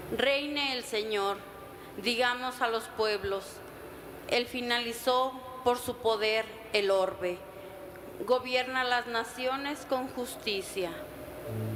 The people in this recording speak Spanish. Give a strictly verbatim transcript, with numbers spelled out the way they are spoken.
Reine el Señor, digamos a los pueblos, Él finalizó por su poder el orbe, gobierna las naciones con justicia.